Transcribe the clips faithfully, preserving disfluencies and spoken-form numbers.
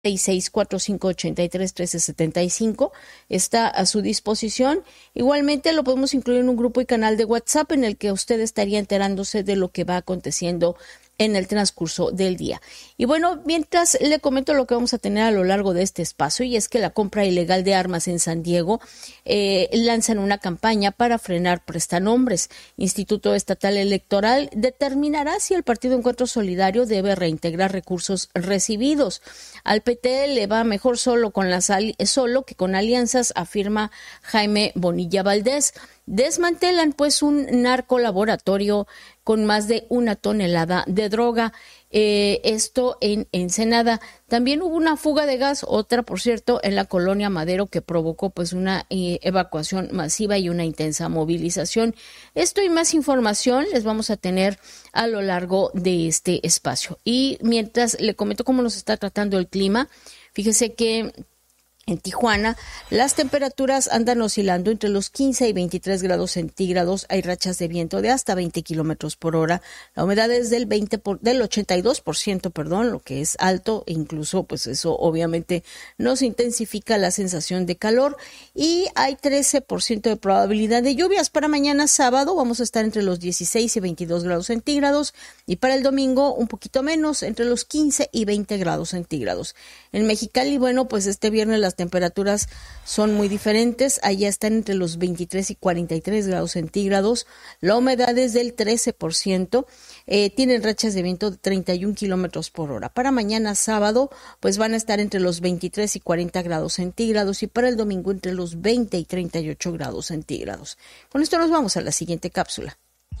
seis cuatro cinco ocho tres uno tres siete cinco está a su disposición. Igualmente lo podemos incluir en un grupo y canal de WhatsApp en el que usted estaría enterándose de lo que va aconteciendo en el transcurso del día. Y bueno, mientras le comento lo que vamos a tener a lo largo de este espacio, y es que la compra ilegal de armas en San Diego eh, lanzan una campaña para frenar prestanombres. Instituto Estatal Electoral determinará si el Partido Encuentro Solidario debe reintegrar recursos recibidos. Al P T le va mejor solo con las ali- solo que con alianzas, afirma Jaime Bonilla Valdés. Desmantelan pues un narcolaboratorio con más de una tonelada de droga. Eh, esto en Ensenada. También hubo una fuga de gas, otra por cierto, en la colonia Madero, que provocó pues una eh, evacuación masiva y una intensa movilización. Esto y más información les vamos a tener a lo largo de este espacio. Y mientras le comento cómo nos está tratando el clima, fíjese que en Tijuana, las temperaturas andan oscilando entre los quince y veintitrés grados centígrados. Hay rachas de viento de hasta veinte kilómetros por hora. La humedad es del veinte por, del ochenta y dos por ciento, perdón, lo que es alto. Incluso, pues eso obviamente nos intensifica la sensación de calor. Y hay trece por ciento de probabilidad de lluvias. Para mañana sábado vamos a estar entre los dieciséis y veintidós grados centígrados. Y para el domingo un poquito menos, entre los quince y veinte grados centígrados. En Mexicali, bueno, pues este viernes las temperaturas son muy diferentes. Allá están entre los veintitrés y cuarenta y tres grados centígrados. La humedad es del trece por ciento. Eh, tienen rachas de viento de treinta y un kilómetros por hora. Para mañana sábado, pues van a estar entre los veintitrés y cuarenta grados centígrados. Y para el domingo entre los veinte y treinta y ocho grados centígrados. Con esto nos vamos a la siguiente cápsula.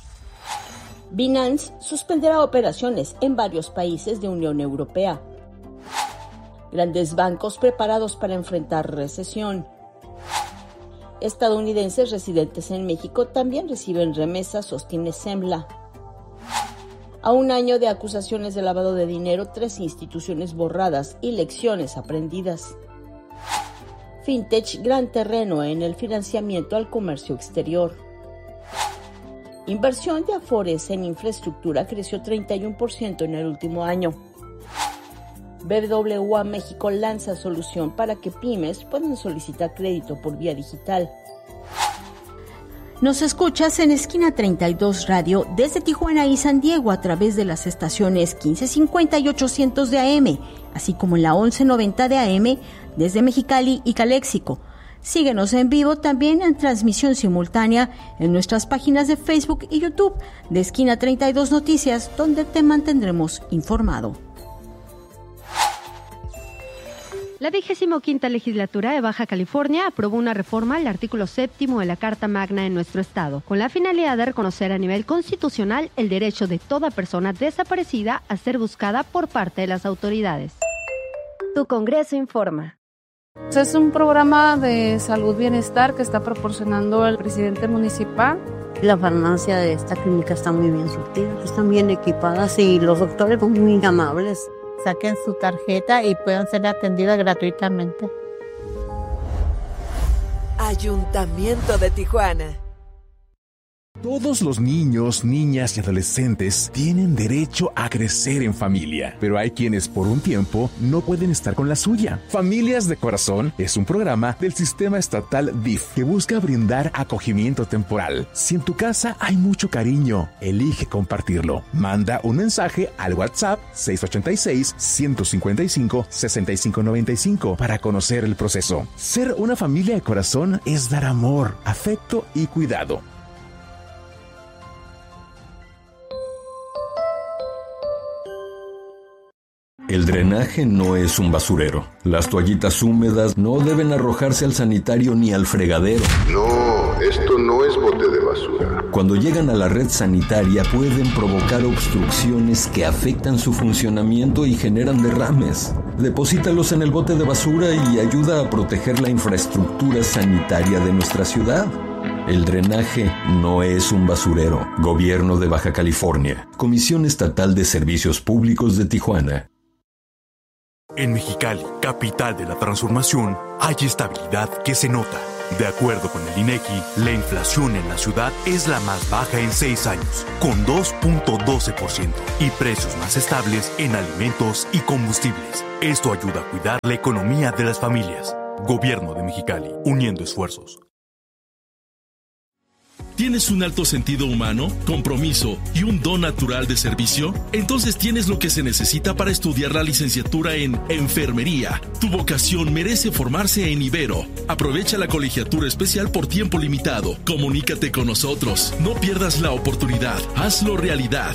Binance suspenderá operaciones en varios países de Unión Europea. Grandes bancos preparados para enfrentar recesión. Estadounidenses residentes en México también reciben remesas, sostiene Sembla. A un año de acusaciones de lavado de dinero, tres instituciones borradas y lecciones aprendidas. Fintech, gran terreno en el financiamiento al comercio exterior. Inversión de Afores en infraestructura creció treinta y uno por ciento en el último año. B B W A México lanza solución para que pymes puedan solicitar crédito por vía digital. Nos escuchas en Esquina treinta y dos Radio desde Tijuana y San Diego a través de las estaciones quince cincuenta y ochocientos de A M, así como en la once noventa de A M desde Mexicali y Caléxico. Síguenos en vivo también en transmisión simultánea en nuestras páginas de Facebook y YouTube de Esquina treinta y dos Noticias, donde te mantendremos informado. La vigésimo quinta legislatura de Baja California aprobó una reforma al artículo séptimo de la Carta Magna en nuestro estado, con la finalidad de reconocer a nivel constitucional el derecho de toda persona desaparecida a ser buscada por parte de las autoridades. Tu Congreso informa. Es un programa de salud bienestar que está proporcionando el presidente municipal. La farmacia de esta clínica está muy bien surtida, están bien equipadas y los doctores son muy amables. Saquen su tarjeta y puedan ser atendidas gratuitamente. Ayuntamiento de Tijuana. Todos los niños, niñas y adolescentes tienen derecho a crecer en familia, pero hay quienes por un tiempo no pueden estar con la suya. Familias de Corazón es un programa del Sistema Estatal D I F que busca brindar acogimiento temporal. Si en tu casa hay mucho cariño, elige compartirlo. Manda un mensaje al WhatsApp seis ocho seis, uno cinco cinco, seis cinco nueve cinco para conocer el proceso. Ser una familia de corazón es dar amor, afecto y cuidado. El drenaje no es un basurero. Las toallitas húmedas no deben arrojarse al sanitario ni al fregadero. No, esto no es bote de basura. Cuando llegan a la red sanitaria pueden provocar obstrucciones que afectan su funcionamiento y generan derrames. Deposítalos en el bote de basura y ayuda a proteger la infraestructura sanitaria de nuestra ciudad. El drenaje no es un basurero. Gobierno de Baja California. Comisión Estatal de Servicios Públicos de Tijuana. En Mexicali, capital de la transformación, hay estabilidad que se nota. De acuerdo con el INEGI, la inflación en la ciudad es la más baja en seis años, con dos punto doce por ciento, y precios más estables en alimentos y combustibles. Esto ayuda a cuidar la economía de las familias. Gobierno de Mexicali, uniendo esfuerzos. ¿Tienes un alto sentido humano, compromiso y un don natural de servicio? Entonces tienes lo que se necesita para estudiar la licenciatura en Enfermería. Tu vocación merece formarse en Ibero. Aprovecha la colegiatura especial por tiempo limitado. Comunícate con nosotros. No pierdas la oportunidad. Hazlo realidad.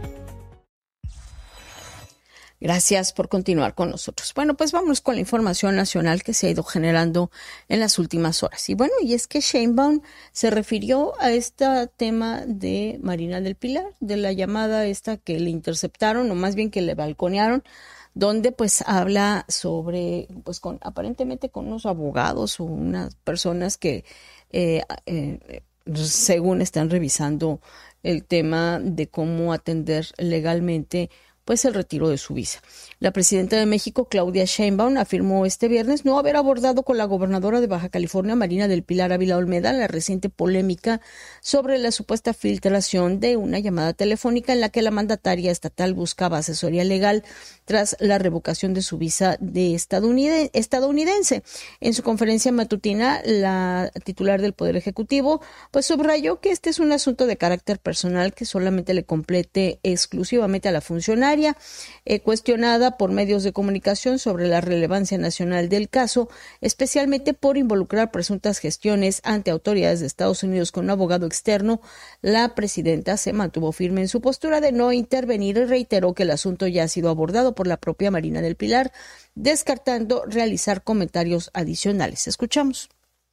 Gracias por continuar con nosotros. Bueno, pues vamos con la información nacional que se ha ido generando en las últimas horas. Y bueno, y es que Sheinbaum se refirió a este tema de Marina del Pilar, de la llamada esta que le interceptaron, o más bien que le balconearon, donde pues habla sobre, pues con aparentemente con unos abogados o unas personas que eh, eh, según están revisando el tema de cómo atender legalmente pues el retiro de su visa. La presidenta de México, Claudia Sheinbaum, afirmó este viernes no haber abordado con la gobernadora de Baja California, Marina del Pilar Ávila Olmeda, la reciente polémica sobre la supuesta filtración de una llamada telefónica en la que la mandataria estatal buscaba asesoría legal tras la revocación de su visa de estadounidense. En su conferencia matutina, la titular del Poder Ejecutivo pues subrayó que este es un asunto de carácter personal que solamente le compete exclusivamente a la funcionaria. Eh, cuestionada por medios de comunicación sobre la relevancia nacional del caso, especialmente por involucrar presuntas gestiones ante autoridades de Estados Unidos con un abogado externo, la presidenta se mantuvo firme en su postura de no intervenir y reiteró que el asunto ya ha sido abordado por la propia Marina del Pilar, descartando realizar comentarios adicionales. Escuchamos.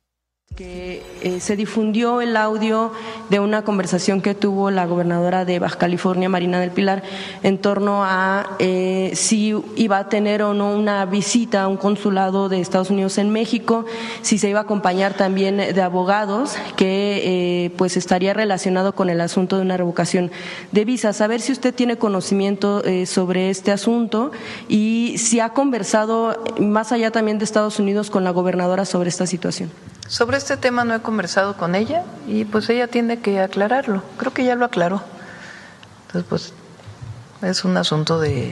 Que eh, se difundió el audio de una conversación que tuvo la gobernadora de Baja California, Marina del Pilar, en torno a eh, si iba a tener o no una visita a un consulado de Estados Unidos en México, si se iba a acompañar también de abogados, que eh, pues estaría relacionado con el asunto de una revocación de visa. Saber si usted tiene conocimiento eh, sobre este asunto y si ha conversado más allá también de Estados Unidos con la gobernadora sobre esta situación. Sobre este tema no he conversado con ella y pues ella tiene que aclararlo. Creo que ya lo aclaró. Entonces pues es un asunto de,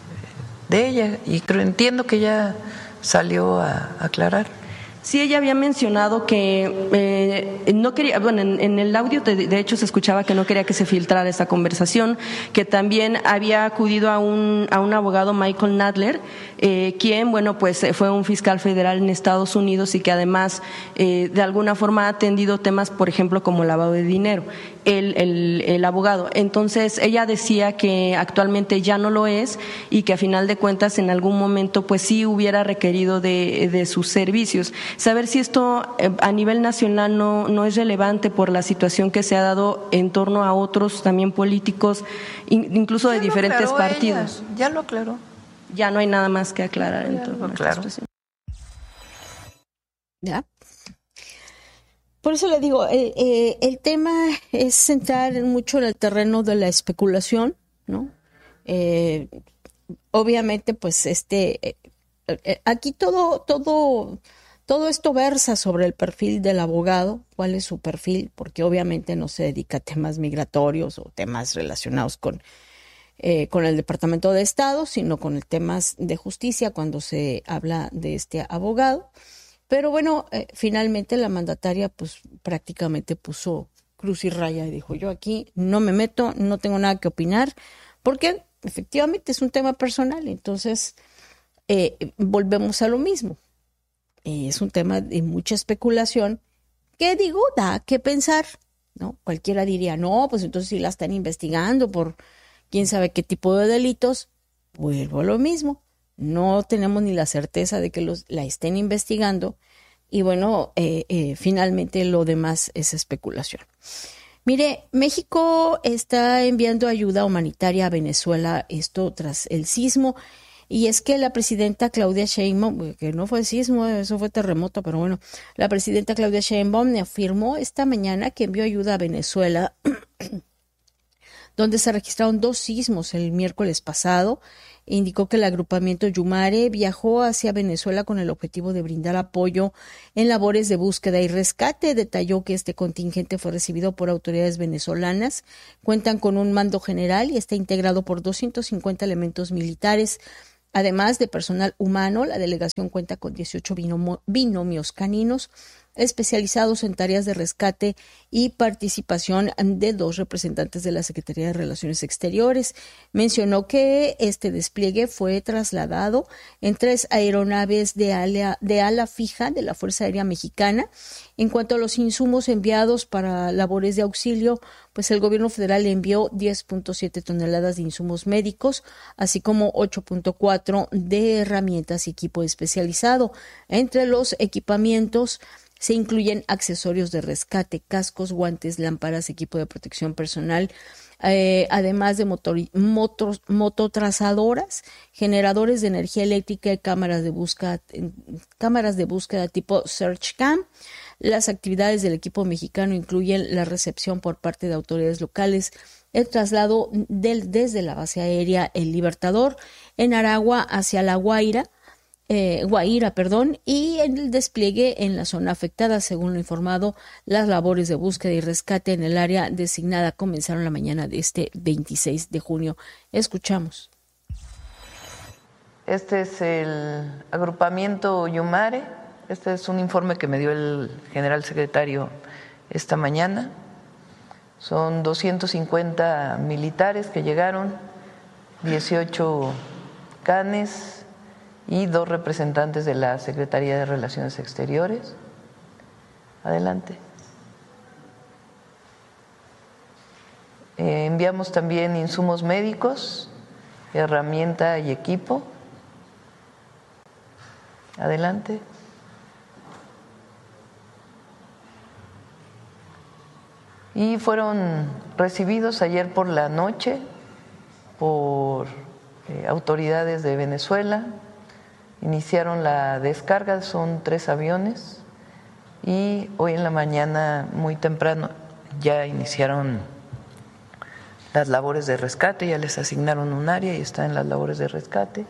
de ella y creo, entiendo que ya salió a aclarar. Sí, ella había mencionado que eh, no quería, bueno, en, en el audio de, de hecho se escuchaba que no quería que se filtrara esa conversación, que también había acudido a un a un abogado, Michael Nadler, eh, quien, bueno, pues fue un fiscal federal en Estados Unidos y que además eh, de alguna forma ha atendido temas, por ejemplo, como lavado de dinero, el, el, el abogado. Entonces ella decía que actualmente ya no lo es y que a final de cuentas en algún momento pues sí hubiera requerido de, de sus servicios. Saber si esto a nivel nacional no, no es relevante por la situación que se ha dado en torno a otros también políticos, incluso de diferentes partidos. Ella, ya lo aclaró. Ya no hay nada más que aclarar en torno a esta situación. Ya. Por eso le digo, eh, eh, el tema es centrar mucho en el terreno de la especulación, ¿no? Eh, obviamente, pues este, eh, eh, aquí todo, todo, todo esto versa sobre el perfil del abogado, cuál es su perfil, porque obviamente no se dedica a temas migratorios o temas relacionados con, eh, con el Departamento de Estado, sino con el temas de justicia cuando se habla de este abogado. Pero bueno, eh, finalmente la mandataria pues prácticamente puso cruz y raya y dijo, yo aquí no me meto, no tengo nada que opinar, porque efectivamente es un tema personal. Entonces, eh, volvemos a lo mismo. Eh, es un tema de mucha especulación que, digo, da que pensar, ¿no? Cualquiera diría, no, pues entonces si la están investigando por quién sabe qué tipo de delitos, vuelvo a lo mismo. No tenemos ni la certeza de que los, la estén investigando y bueno, eh, eh, finalmente lo demás es especulación. Mire, México está enviando ayuda humanitaria a Venezuela, esto tras el sismo, y es que la presidenta Claudia Sheinbaum, que no fue sismo, eso fue terremoto, pero bueno, la presidenta Claudia Sheinbaum afirmó esta mañana que envió ayuda a Venezuela donde se registraron dos sismos el miércoles pasado. Indicó que el agrupamiento Yumare viajó hacia Venezuela con el objetivo de brindar apoyo en labores de búsqueda y rescate. Detalló que este contingente fue recibido por autoridades venezolanas. Cuentan con un mando general y está integrado por doscientos cincuenta elementos militares. Además de personal humano, la delegación cuenta con dieciocho binomios caninos especializados en tareas de rescate y participación de dos representantes de la Secretaría de Relaciones Exteriores. Mencionó que este despliegue fue trasladado en tres aeronaves de ala, de ala fija de la Fuerza Aérea Mexicana. En cuanto a los insumos enviados para labores de auxilio, pues el gobierno federal envió diez punto siete toneladas de insumos médicos, así como ocho punto cuatro de herramientas y equipo especializado. Entre los equipamientos se incluyen accesorios de rescate, cascos, guantes, lámparas, equipo de protección personal, eh, además de motor, motor, mototrazadoras, generadores de energía eléctrica y cámaras de búsqueda, cámaras de búsqueda tipo SearchCam. Las actividades del equipo mexicano incluyen la recepción por parte de autoridades locales, el traslado del, desde la base aérea El Libertador en Aragua hacia La Guaira, Eh, Guaira, perdón, y el despliegue en la zona afectada. Según lo informado, las labores de búsqueda y rescate en el área designada comenzaron la mañana de este veintiséis de junio. Escuchamos. Este es el agrupamiento Yumare. Este es un informe que me dio el general secretario esta mañana. Son doscientos cincuenta militares que llegaron, dieciocho canes y dos representantes de la Secretaría de Relaciones Exteriores. Adelante. Eh, enviamos también insumos médicos, herramienta y equipo. Adelante. Y fueron recibidos ayer por la noche por eh, autoridades de Venezuela. Iniciaron la descarga, son tres aviones, y hoy en la mañana muy temprano ya iniciaron las labores de rescate, ya les asignaron un área y están en las labores de rescate.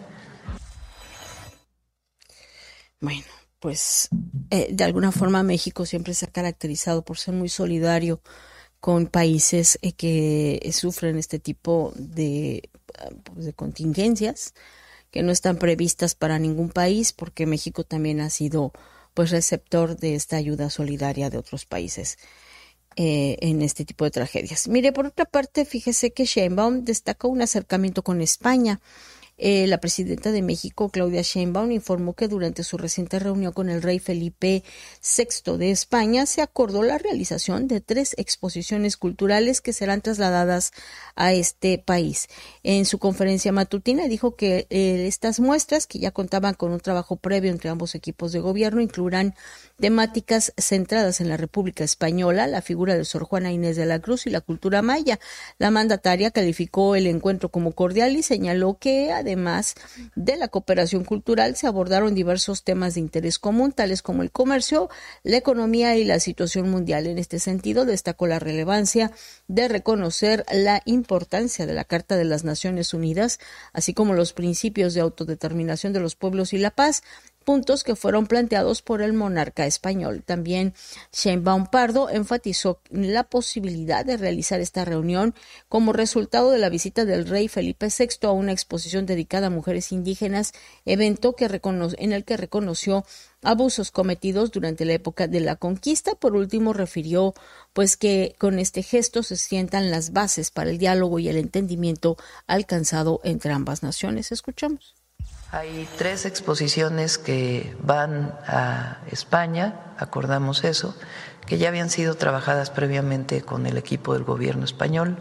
Bueno, pues eh, de alguna forma México siempre se ha caracterizado por ser muy solidario con países eh, que eh, sufren este tipo de, pues, de contingencias que no están previstas para ningún país, porque México también ha sido pues receptor de esta ayuda solidaria de otros países eh, en este tipo de tragedias. Mire, por otra parte, fíjese que Sheinbaum destacó un acercamiento con España. Eh, la presidenta de México, Claudia Sheinbaum, informó que durante su reciente reunión con el rey Felipe sexto de España se acordó la realización de tres exposiciones culturales que serán trasladadas a este país. En su conferencia matutina dijo que eh, estas muestras, que ya contaban con un trabajo previo entre ambos equipos de gobierno, incluirán temáticas centradas en la República Española, la figura de Sor Juana Inés de la Cruz y la cultura maya. La mandataria calificó el encuentro como cordial y señaló que, además de la cooperación cultural, se abordaron diversos temas de interés común, tales como el comercio, la economía y la situación mundial. En este sentido, destacó la relevancia de reconocer la importancia de la Carta de las Naciones Unidas, así como los principios de autodeterminación de los pueblos y la paz, puntos que fueron planteados por el monarca español. También Sheinbaum Pardo enfatizó la posibilidad de realizar esta reunión como resultado de la visita del rey Felipe sexto a una exposición dedicada a mujeres indígenas, evento que recono- en el que reconoció abusos cometidos durante la época de la conquista. Por último, refirió pues que con este gesto se sientan las bases para el diálogo y el entendimiento alcanzado entre ambas naciones. Escuchamos. Hay tres exposiciones que van a España, acordamos eso, que ya habían sido trabajadas previamente con el equipo del gobierno español.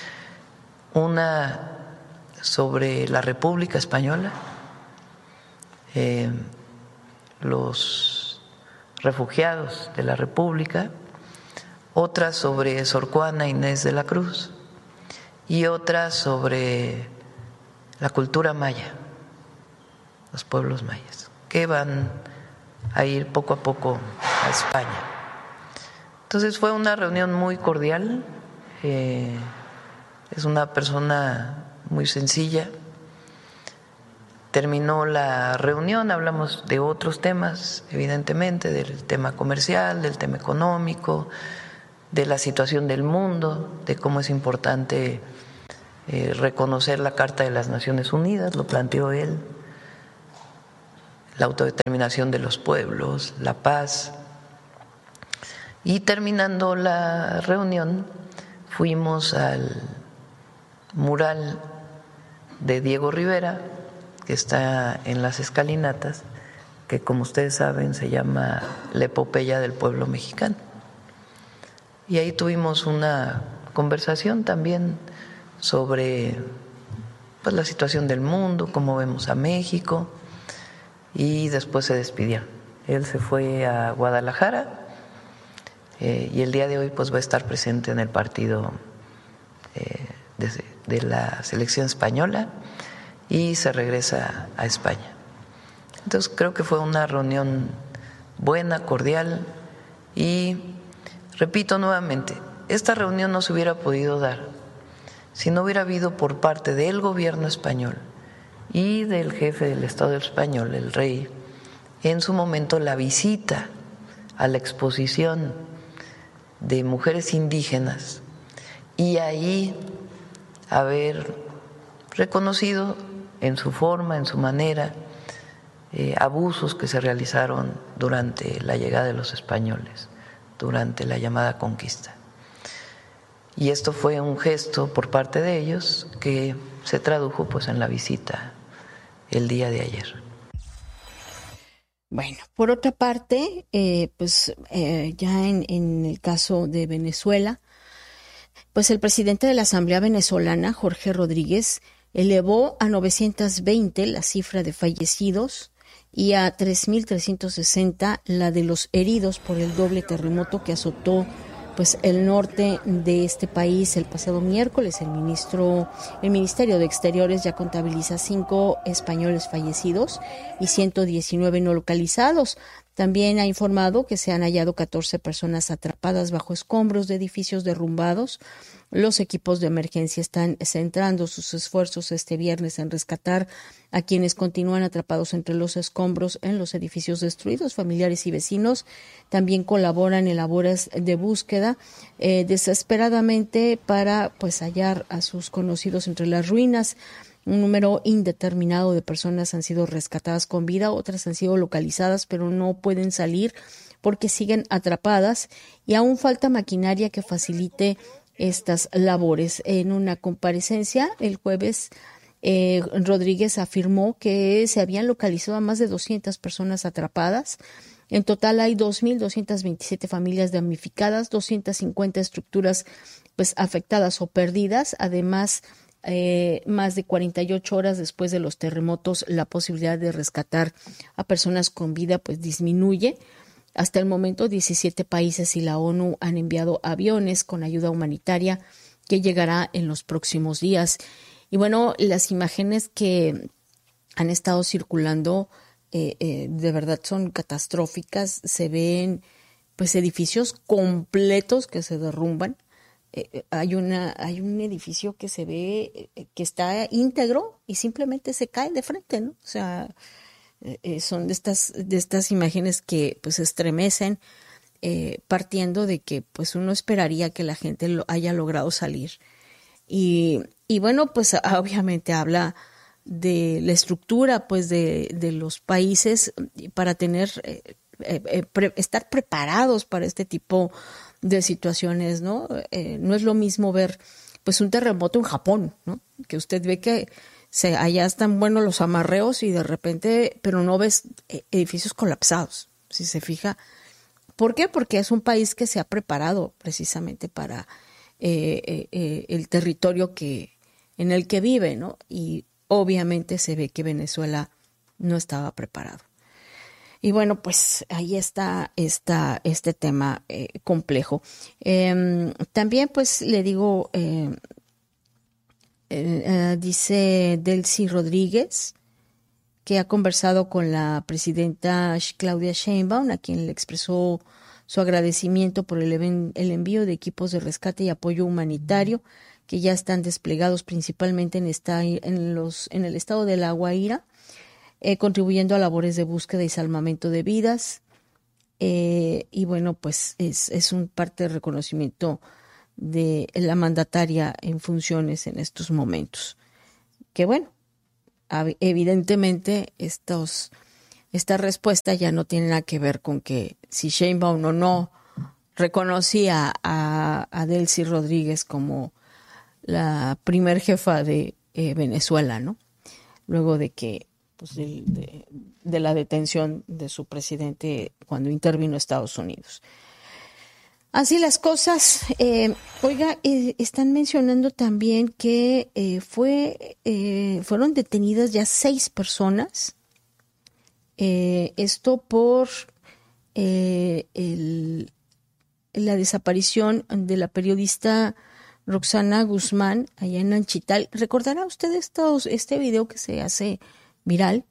Una sobre la República Española, eh, los refugiados de la República, otra sobre Sor Juana Inés de la Cruz y otra sobre la cultura maya, los pueblos mayas, que van a ir poco a poco a España. Entonces fue una reunión muy cordial. Eh, es una persona muy sencilla. Terminó la reunión, hablamos de otros temas, evidentemente, del tema comercial, del tema económico, de la situación del mundo, de cómo es importante eh, reconocer la Carta de las Naciones Unidas, lo planteó él, la autodeterminación de los pueblos, la paz. Y terminando la reunión, fuimos al mural de Diego Rivera, que está en las escalinatas, que como ustedes saben se llama La Epopeya del Pueblo Mexicano. Y ahí tuvimos una conversación también sobre pues, la situación del mundo, cómo vemos a México, y después se despidieron. Él se fue a Guadalajara eh, y el día de hoy pues va a estar presente en el partido eh, de, de la selección española y se regresa a España. Entonces creo que fue una reunión buena, cordial, y repito nuevamente, esta reunión no se hubiera podido dar si no hubiera habido por parte del gobierno español y del jefe del Estado español, el rey, en su momento la visita a la exposición de mujeres indígenas y ahí haber reconocido en su forma, en su manera, eh, abusos que se realizaron durante la llegada de los españoles, durante la llamada conquista. Y esto fue un gesto por parte de ellos que se tradujo pues en la visita el día de ayer. Bueno, por otra parte, eh, pues eh, ya en, en el caso de Venezuela, pues el presidente de la Asamblea Venezolana, Jorge Rodríguez, elevó a novecientos veinte la cifra de fallecidos y a tres mil trescientos sesenta la de los heridos por el doble terremoto que azotó pues el norte de este país el pasado miércoles. El ministro, el Ministerio de Exteriores ya contabiliza cinco españoles fallecidos y ciento diecinueve no localizados. También ha informado que se han hallado catorce personas atrapadas bajo escombros de edificios derrumbados. Los equipos de emergencia están centrando sus esfuerzos este viernes en rescatar a quienes continúan atrapados entre los escombros en los edificios destruidos. Familiares y vecinos también colaboran en labores de búsqueda eh, desesperadamente para pues hallar a sus conocidos entre las ruinas. Un número indeterminado de personas han sido rescatadas con vida, otras han sido localizadas, pero no pueden salir porque siguen atrapadas y aún falta maquinaria que facilite estas labores. En una comparecencia el jueves, eh, Rodríguez afirmó que se habían localizado a más de doscientas personas atrapadas. En total hay dos mil doscientas veintisiete familias damnificadas, doscientas cincuenta estructuras pues afectadas o perdidas. Además, Eh, más de cuarenta y ocho horas después de los terremotos, la posibilidad de rescatar a personas con vida pues disminuye. Hasta el momento, diecisiete países y la ONU han enviado aviones con ayuda humanitaria que llegará en los próximos días. Y bueno, las imágenes que han estado circulando eh, eh, de verdad son catastróficas. Se ven pues edificios completos que se derrumban. Eh, hay una hay un edificio que se ve eh, que está íntegro y simplemente se cae de frente, ¿no? O sea, eh, son de estas de estas imágenes que pues estremecen, eh, partiendo de que pues uno esperaría que la gente lo haya logrado salir. Y y bueno, pues obviamente habla de la estructura pues de de los países para tener eh, eh, pre, estar preparados para este tipo de situaciones, ¿no? Eh, no es lo mismo ver pues un terremoto en Japón, ¿no? Que usted ve que se, allá están buenos los amarreos y de repente, pero no ves edificios colapsados, si se fija. ¿Por qué? Porque es un país que se ha preparado precisamente para eh, eh, eh, el territorio que en el que vive, ¿no? Y obviamente se ve que Venezuela no estaba preparado. Y bueno, pues ahí está, está este tema eh, complejo. Eh, también, pues le digo, eh, eh, eh, dice Delcy Rodríguez, que ha conversado con la presidenta Claudia Sheinbaum, a quien le expresó su agradecimiento por el, el envío de equipos de rescate y apoyo humanitario que ya están desplegados principalmente en, esta, en, los, en el estado de La Guaira, eh, contribuyendo a labores de búsqueda y salvamento de vidas. Eh, y bueno, pues es, es un parte de reconocimiento de la mandataria en funciones en estos momentos. Que bueno, evidentemente estos, esta respuesta ya no tiene nada que ver con que si Sheinbaum o no reconocía a, a Delcy Rodríguez como la primer jefa de eh, Venezuela, ¿no? Luego de que pues, de, de, de la detención de su presidente cuando intervino Estados Unidos. Así las cosas. Eh, oiga, eh, están mencionando también que eh, fue eh, fueron detenidas ya seis personas. Eh, esto por eh, el, la desaparición de la periodista Roxana Guzmán allá en Nanchital. ¿Recordará usted estos, este video que se hace viral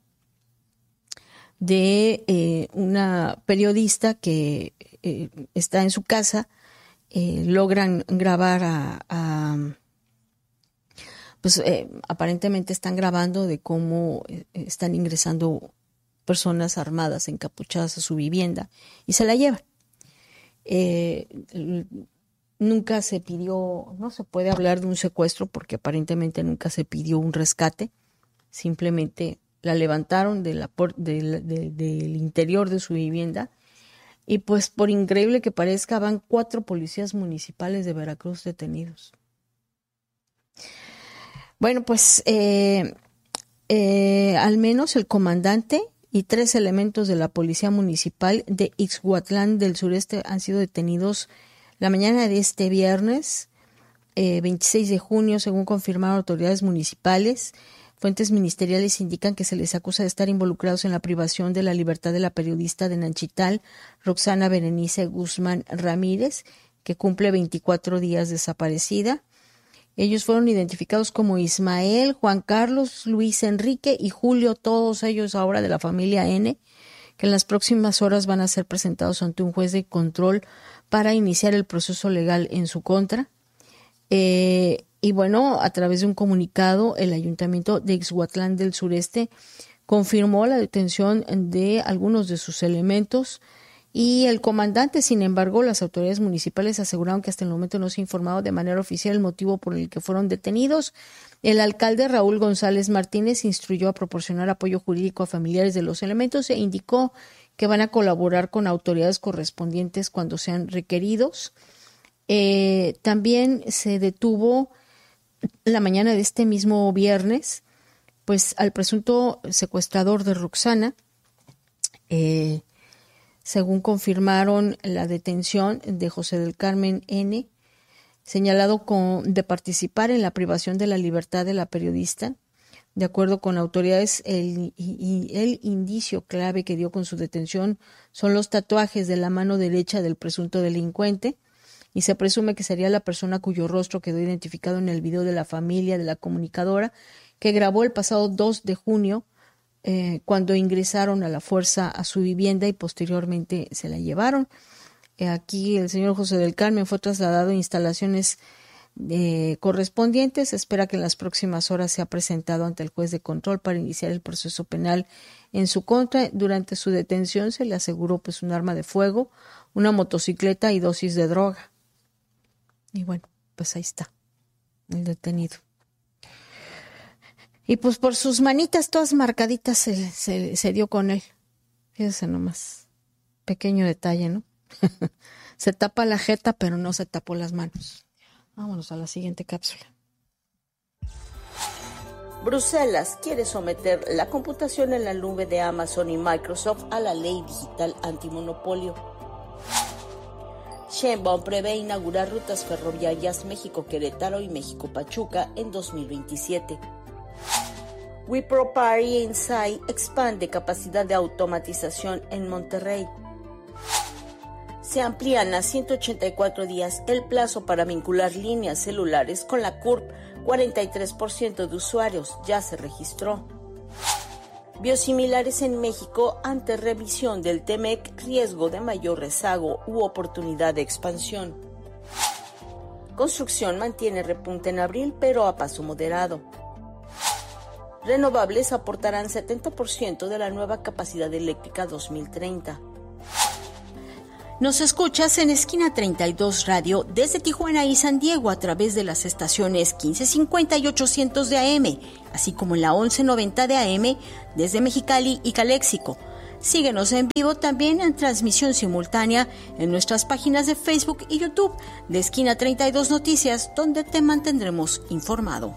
de eh, una periodista que eh, está en su casa, eh, logran grabar a, a pues eh, aparentemente están grabando de cómo eh, están ingresando personas armadas encapuchadas a su vivienda y se la llevan. Eh, nunca se pidió, no se puede hablar de un secuestro porque aparentemente nunca se pidió un rescate, simplemente la levantaron de la por, de, de, del interior de su vivienda y pues por increíble que parezca van cuatro policías municipales de Veracruz detenidos. Bueno, pues eh, eh, al menos el comandante y tres elementos de la Policía Municipal de Ixhuatlán del Sureste han sido detenidos la mañana de este viernes, eh, veintiséis de junio, según confirmaron autoridades municipales. Fuentes ministeriales indican que se les acusa de estar involucrados en la privación de la libertad de la periodista de Nanchital, Roxana Berenice Guzmán Ramírez, que cumple veinticuatro días desaparecida. Ellos fueron identificados como Ismael, Juan Carlos, Luis Enrique y Julio, todos ellos ahora de la familia N, que en las próximas horas van a ser presentados ante un juez de control para iniciar el proceso legal en su contra. Eh, y bueno, a través de un comunicado, el Ayuntamiento de Ixhuatlán del Sureste confirmó la detención de algunos de sus elementos. Y el comandante, sin embargo, las autoridades municipales aseguraron que hasta el momento no se ha informado de manera oficial el motivo por el que fueron detenidos. El alcalde Raúl González Martínez instruyó a proporcionar apoyo jurídico a familiares de los elementos e indicó que van a colaborar con autoridades correspondientes cuando sean requeridos. Eh, también se detuvo la mañana de este mismo viernes, pues al presunto secuestrador de Roxana, eh, según confirmaron la detención de José del Carmen N., señalado con, de participar en la privación de la libertad de la periodista. De acuerdo con autoridades, el, y, el indicio clave que dio con su detención son los tatuajes de la mano derecha del presunto delincuente, y se presume que sería la persona cuyo rostro quedó identificado en el video de la familia de la comunicadora, que grabó el pasado dos de junio, Eh, cuando ingresaron a la fuerza a su vivienda y posteriormente se la llevaron. Eh, aquí el señor José del Carmen fue trasladado a instalaciones eh, correspondientes. Se espera que en las próximas horas sea presentado ante el juez de control para iniciar el proceso penal en su contra. Durante su detención se le aseguró pues un arma de fuego, una motocicleta y dosis de droga. Y bueno, pues ahí está el detenido. Y pues por sus manitas todas marcaditas se, se, se dio con él. Fíjese nomás. Pequeño detalle, ¿no? Se tapa la jeta, pero no se tapó las manos. Vámonos a la siguiente cápsula. Bruselas quiere someter la computación en la nube de Amazon y Microsoft a la ley digital antimonopolio. Sheinbaum prevé inaugurar rutas ferroviarias México-Querétaro y México-Pachuca en dos mil veintisiete. Wipro Party Insight expande capacidad de automatización en Monterrey. Se amplían a ciento ochenta y cuatro días el plazo para vincular líneas celulares con la C U R P. cuarenta y tres por ciento de usuarios ya se registró. Biosimilares en México ante revisión del T M E C, riesgo de mayor rezago u oportunidad de expansión. Construcción mantiene repunte en abril, pero a paso moderado. Renovables aportarán setenta por ciento de la nueva capacidad eléctrica dos mil treinta. Nos escuchas en Esquina treinta y dos Radio desde Tijuana y San Diego a través de las estaciones quince cincuenta y ochocientos de A M, así como en la once noventa de A M desde Mexicali y Caléxico. Síguenos en vivo también en transmisión simultánea en nuestras páginas de Facebook y YouTube de Esquina treinta y dos Noticias, donde te mantendremos informado.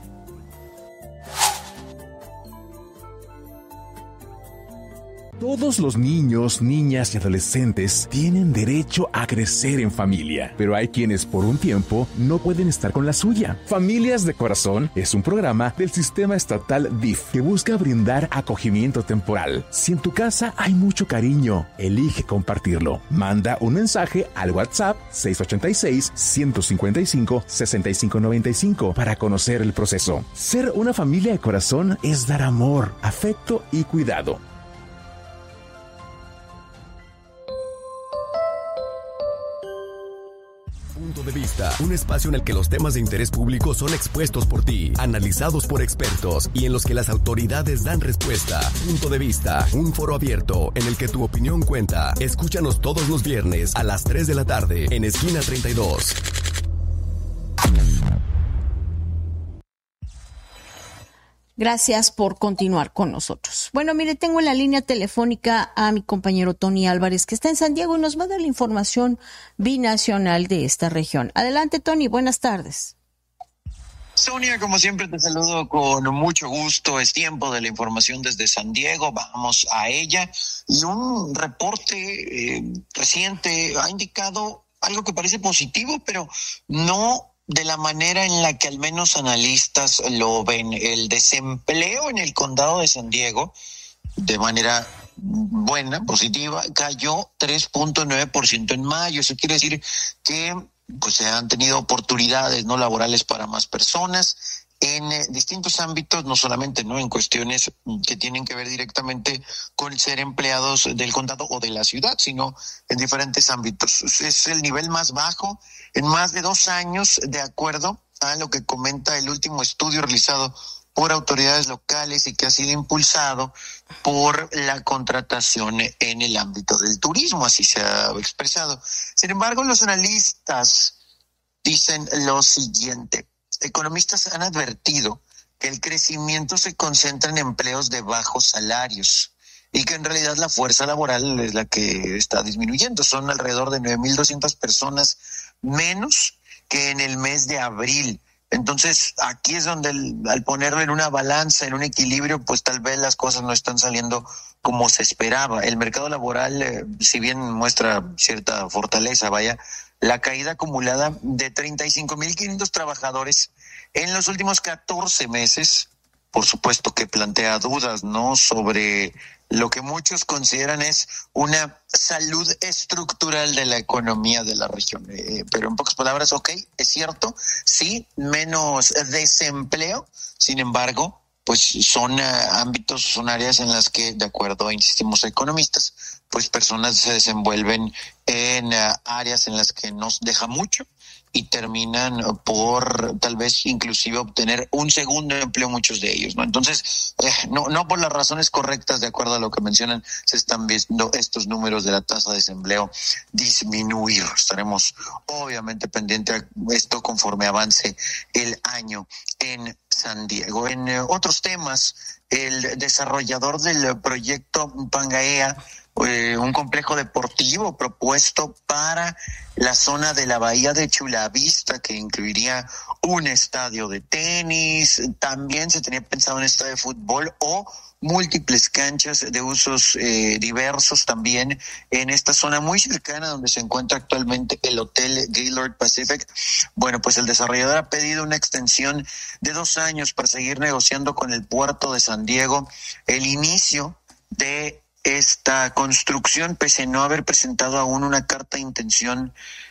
Todos los niños, niñas y adolescentes tienen derecho a crecer en familia, pero hay quienes por un tiempo no pueden estar con la suya. Familias de Corazón es un programa del sistema estatal D I F que busca brindar acogimiento temporal. Si en tu casa hay mucho cariño, elige compartirlo. Manda un mensaje al WhatsApp seis ocho seis, uno cinco cinco, seis cinco nueve cinco para conocer el proceso. Ser una familia de corazón es dar amor, afecto y cuidado. Punto de Vista, un espacio en el que los temas de interés público son expuestos por ti, analizados por expertos y en los que las autoridades dan respuesta. Punto de Vista, un foro abierto en el que tu opinión cuenta. Escúchanos todos los viernes a las tres de la tarde en Esquina treinta y dos. Gracias por continuar con nosotros. Bueno, mire, tengo en la línea telefónica a mi compañero Tony Álvarez, que está en San Diego y nos va a dar la información binacional de esta región. Adelante, Tony, buenas tardes. Sonia, como siempre te saludo con mucho gusto. Es tiempo de la información desde San Diego. Vamos a ella. Y un reporte eh, reciente ha indicado algo que parece positivo, pero no de la manera en la que al menos analistas lo ven. El desempleo en el condado de San Diego, de manera buena, positiva, cayó tres punto nueve por ciento en mayo. Eso quiere decir que pues se han tenido oportunidades no laborales para más personas en eh, distintos ámbitos, no solamente no en cuestiones que tienen que ver directamente con ser empleados del condado o de la ciudad, sino en diferentes ámbitos. Es el nivel más bajo en más de dos años, de acuerdo a lo que comenta el último estudio realizado por autoridades locales y que ha sido impulsado por la contratación en el ámbito del turismo, así se ha expresado. Sin embargo, los analistas dicen lo siguiente: economistas han advertido que el crecimiento se concentra en empleos de bajos salarios y que en realidad la fuerza laboral es la que está disminuyendo. Son alrededor de nueve mil doscientas personas menos que en el mes de abril. Entonces, aquí es donde el, al ponerlo en una balanza, en un equilibrio, pues tal vez las cosas no están saliendo como se esperaba. El mercado laboral, eh, si bien muestra cierta fortaleza, vaya, la caída acumulada de treinta y cinco mil quinientos trabajadores en los últimos catorce meses, por supuesto que plantea dudas, ¿no?, sobre lo que muchos consideran es una salud estructural de la economía de la región. Eh, pero en pocas palabras, ok, es cierto, sí, menos desempleo, sin embargo, pues son uh, ámbitos, son áreas en las que, de acuerdo a, insistimos, economistas, pues personas se desenvuelven en uh, áreas en las que nos deja mucho y terminan por tal vez inclusive obtener un segundo empleo muchos de ellos, ¿no? Entonces, eh, no no por las razones correctas, de acuerdo a lo que mencionan, se están viendo estos números de la tasa de desempleo disminuir. Estaremos obviamente pendientes a esto conforme avance el año en San Diego. En eh, otros temas, el desarrollador del proyecto Pangaea, Eh, un complejo deportivo propuesto para la zona de la bahía de Chula Vista, que incluiría un estadio de tenis, también se tenía pensado un estadio de fútbol o múltiples canchas de usos eh, diversos también en esta zona muy cercana donde se encuentra actualmente el Hotel Gaylord Pacific. Bueno, pues el desarrollador ha pedido una extensión de dos años para seguir negociando con el puerto de San Diego el inicio de esta construcción, pese a no haber presentado aún una carta de intención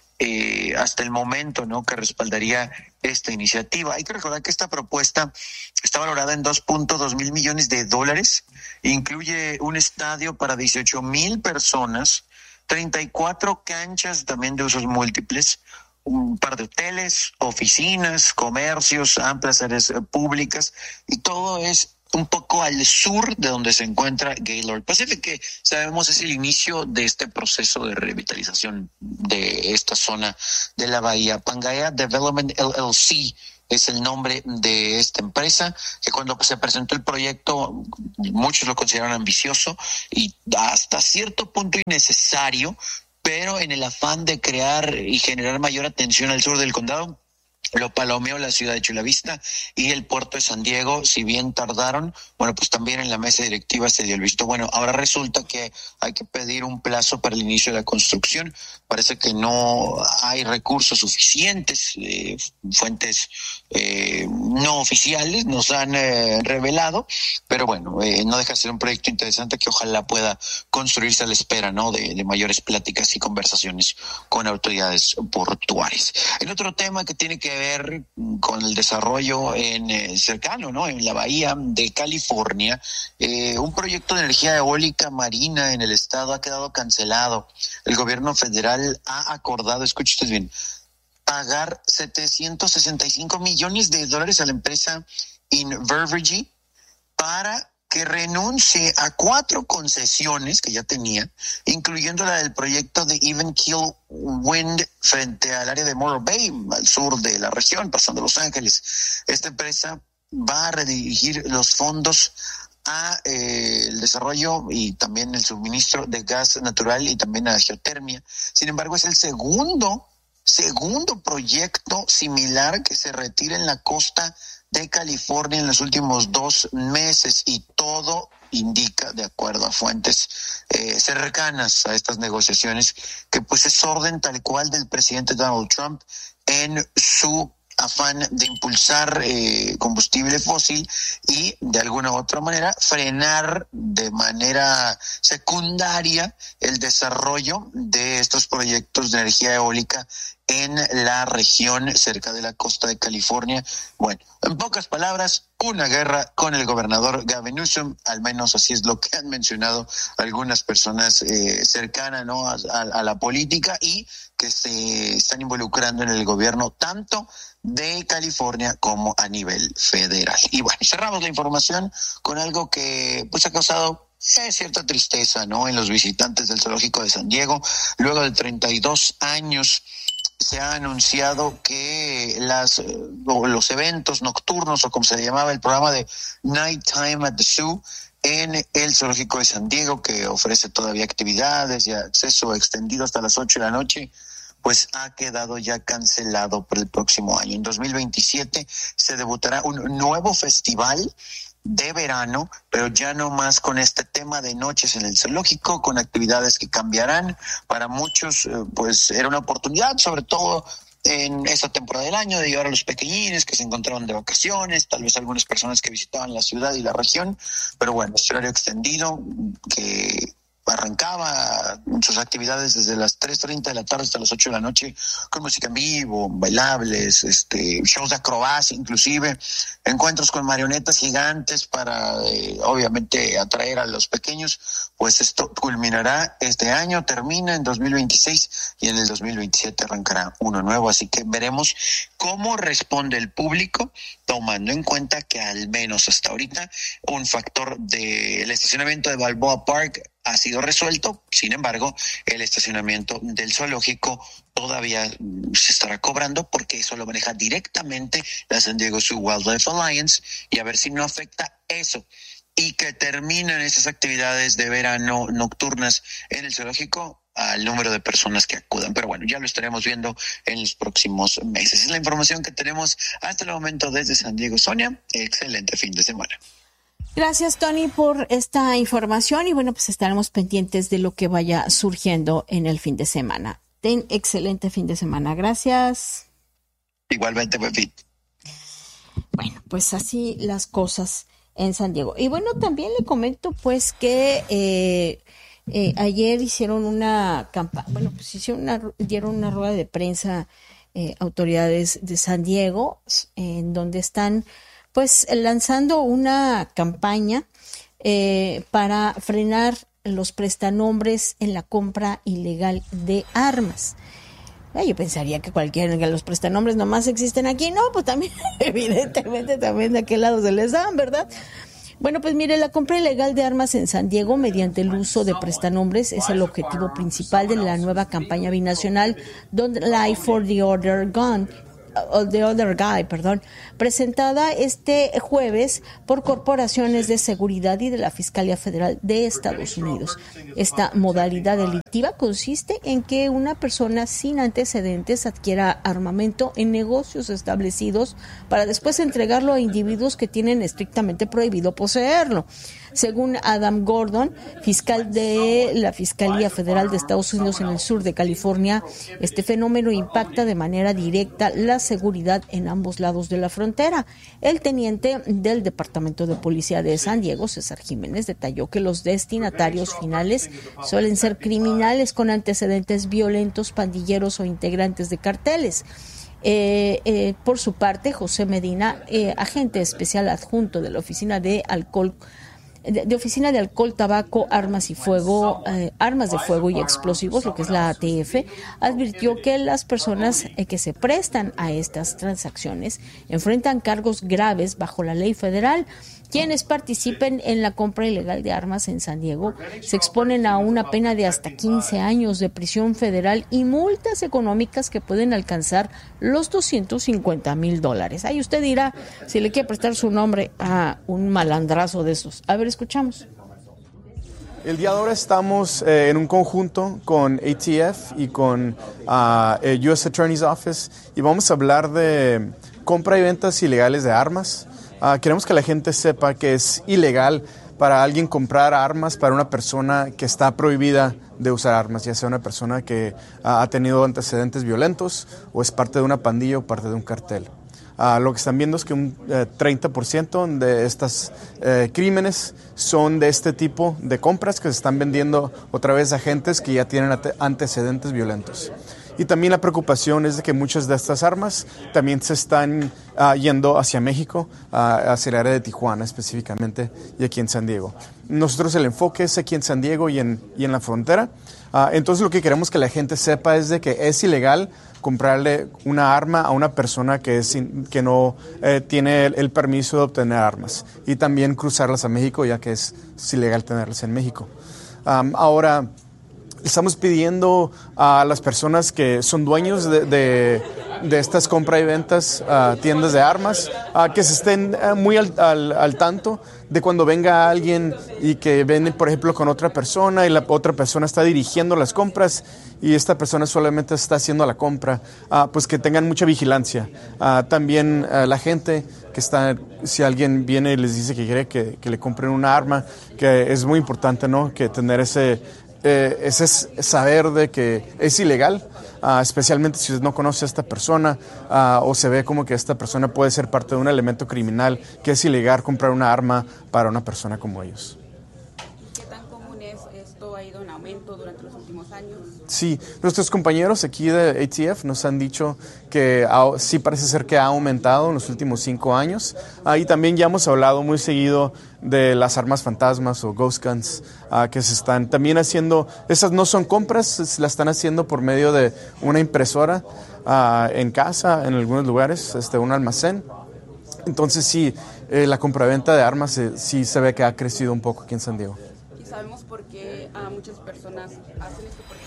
eh, hasta el momento, ¿no?, que respaldaría esta iniciativa. Hay que recordar que esta propuesta está valorada en dos punto dos mil millones de dólares, incluye un estadio para dieciocho mil personas, treinta y cuatro canchas también de usos múltiples, un par de hoteles, oficinas, comercios, amplias áreas públicas, y todo es un poco al sur de donde se encuentra Gaylord Pacific, que sabemos es el inicio de este proceso de revitalización de esta zona de la bahía. Pangaea Development L L C es el nombre de esta empresa, que cuando se presentó el proyecto muchos lo consideraron ambicioso y hasta cierto punto innecesario, pero en el afán de crear y generar mayor atención al sur del condado, lo palomeó la ciudad de Chula Vista y el puerto de San Diego. Si bien tardaron, bueno, pues también en la mesa directiva se dio el visto bueno. Ahora resulta que hay que pedir un plazo para el inicio de la construcción. Parece que no hay recursos suficientes. Eh, fuentes eh, no oficiales nos han eh, revelado, pero bueno, eh, no deja de ser un proyecto interesante que ojalá pueda construirse a la espera, ¿no?, de, de mayores pláticas y conversaciones con autoridades portuarias. El otro tema que tiene que ver con el desarrollo en eh, cercano, ¿no?, en la bahía de California, eh, un proyecto de energía eólica marina en el estado ha quedado cancelado. El gobierno federal ha acordado, escuche usted bien, pagar setecientos sesenta y cinco millones de dólares a la empresa Invergy para que renuncie a cuatro concesiones que ya tenía, incluyendo la del proyecto de Even Keel Wind frente al área de Morro Bay, al sur de la región, pasando Los Ángeles. Esta empresa va a redirigir los fondos a eh, el desarrollo y también el suministro de gas natural y también a geotermia. Sin embargo, es el segundo, segundo proyecto similar que se retira en la costa de California en los últimos dos meses y todo indica, de acuerdo a fuentes eh, cercanas a estas negociaciones, que pues es orden tal cual del presidente Donald Trump en su afán de impulsar eh, combustible fósil y de alguna u otra manera frenar de manera secundaria el desarrollo de estos proyectos de energía eólica en la región cerca de la costa de California. Bueno, en pocas palabras, una guerra con el gobernador Gavin Newsom, al menos así es lo que han mencionado algunas personas eh, cercanas, ¿no?, a, a, a la política y que se están involucrando en el gobierno tanto de California como a nivel federal. Y bueno, cerramos la información con algo que pues ha causado eh, cierta tristeza, ¿no?, en los visitantes del zoológico de San Diego. Luego de treinta y dos años se ha anunciado que las los eventos nocturnos, o como se le llamaba el programa de Nighttime at the Zoo en el zoológico de San Diego, que ofrece todavía actividades y acceso extendido hasta las ocho de la noche, pues ha quedado ya cancelado por el próximo año. En dos mil veintisiete se debutará un nuevo festival de verano, pero ya no más con este tema de noches en el zoológico, con actividades que cambiarán. Para muchos, eh, pues era una oportunidad, sobre todo en esta temporada del año, de llevar a los pequeñines que se encontraban de vacaciones, tal vez algunas personas que visitaban la ciudad y la región, pero bueno, este horario extendido que arrancaba sus actividades desde las tres treinta de la tarde hasta las ocho de la noche, con música en vivo, bailables, este, shows de acrobacia, inclusive encuentros con marionetas gigantes para eh, obviamente atraer a los pequeños. Pues esto culminará este año, termina en dos mil veintiséis y en el dos mil veintisiete arrancará uno nuevo, así que veremos cómo responde el público, tomando en cuenta que al menos hasta ahorita un factor del estacionamiento de Balboa Park ha sido resuelto. Sin embargo, el estacionamiento del zoológico todavía se estará cobrando porque eso lo maneja directamente la San Diego Zoo Wildlife Alliance, y a ver si no afecta eso y que terminan esas actividades de verano nocturnas en el zoológico al número de personas que acudan. Pero bueno, ya lo estaremos viendo en los próximos meses. Es la información que tenemos hasta el momento desde San Diego. Sonia, excelente fin de semana. Gracias, Tony, por esta información y bueno, pues estaremos pendientes de lo que vaya surgiendo en el fin de semana. Ten excelente fin de semana. Gracias. Igualmente, buen fin. Bueno, pues así las cosas en San Diego. Y bueno, también le comento pues que eh, eh, ayer hicieron una campaña, bueno, pues hicieron una, dieron una rueda de prensa eh, autoridades de San Diego, en donde están pues lanzando una campaña eh, para frenar los prestanombres en la compra ilegal de armas. Ay, yo pensaría que cualquiera de los prestanombres nomás existen aquí. No, pues también, evidentemente, también de aquel lado se les dan, ¿verdad? Bueno, pues mire, la compra ilegal de armas en San Diego mediante el uso de prestanombres es el objetivo principal de la nueva campaña binacional Don't Lie for the Other Gun, o The Other Guy, perdón, presentada este jueves por corporaciones de seguridad y de la Fiscalía Federal de Estados Unidos. Esta modalidad delictiva consiste en que una persona sin antecedentes adquiera armamento en negocios establecidos para después entregarlo a individuos que tienen estrictamente prohibido poseerlo. Según Adam Gordon, fiscal de la Fiscalía Federal de Estados Unidos en el sur de California, este fenómeno impacta de manera directa la seguridad en ambos lados de la frontera. El teniente del Departamento de Policía de San Diego, César Jiménez, detalló que los destinatarios finales suelen ser criminales con antecedentes violentos, pandilleros o integrantes de carteles. Eh, eh, por su parte, José Medina, eh, agente especial adjunto de la Oficina de Alcohol De, de Oficina de Alcohol, Tabaco, Armas y Fuego, eh, Armas de Fuego y Explosivos, lo que es la A T F, advirtió que las personas eh, que se prestan a estas transacciones enfrentan cargos graves bajo la ley federal. Quienes participen en la compra ilegal de armas en San Diego se exponen a una pena de hasta quince años de prisión federal y multas económicas que pueden alcanzar los doscientos cincuenta mil dólares. Ahí usted dirá si le quiere prestar su nombre a un malandrazo de esos. A ver, escuchamos. El día de ahora estamos eh, en un conjunto con A T F y con uh, el U S Attorney's Office y vamos a hablar de compra y ventas ilegales de armas. Uh, queremos que la gente sepa que es ilegal para alguien comprar armas para una persona que está prohibida de usar armas, ya sea una persona que uh, ha tenido antecedentes violentos o es parte de una pandilla o parte de un cartel. Uh, lo que están viendo es que un uh, treinta por ciento de estos uh, crímenes son de este tipo de compras que se están vendiendo otra vez a agentes que ya tienen ante- antecedentes violentos. Y también la preocupación es de que muchas de estas armas también se están uh, yendo hacia México, uh, hacia el área de Tijuana específicamente y aquí en San Diego. Nosotros el enfoque es aquí en San Diego y en, y en la frontera. Uh, entonces lo que queremos que la gente sepa es de que es ilegal comprarle una arma a una persona que, es in, que no eh, tiene el, el permiso de obtener armas y también cruzarlas a México, ya que es, es ilegal tenerlas en México. Um, ahora... Estamos pidiendo a las personas que son dueños de, de, de estas compra y ventas, uh, tiendas de armas, uh, que se estén uh, muy al, al, al tanto de cuando venga alguien y que viene, por ejemplo, con otra persona y la otra persona está dirigiendo las compras y esta persona solamente está haciendo la compra, uh, pues que tengan mucha vigilancia. Uh, también uh, la gente que está, si alguien viene y les dice que quiere que, que le compren una arma, que es muy importante, ¿no?, que tener ese... Eh, ese es saber de que es ilegal, uh, especialmente si usted no conoce a esta persona uh, o se ve como que esta persona puede ser parte de un elemento criminal, que es ilegal comprar una arma para una persona como ellos. ¿Qué tan común es esto? ¿Ha ido en aumento durante los últimos años? Sí, nuestros compañeros aquí de A T F nos han dicho que ha, sí parece ser que ha aumentado en los últimos cinco años. Ahí uh, también ya hemos hablado muy seguido de las armas fantasmas o ghost guns uh, que se están también haciendo. Esas no son compras, se las están haciendo por medio de una impresora uh, en casa, en algunos lugares, este, un almacén. Entonces sí, eh, la compraventa de armas eh, sí se ve que ha crecido un poco aquí en San Diego. ¿Y sabemos por qué a muchas personas hacen esto? Porque...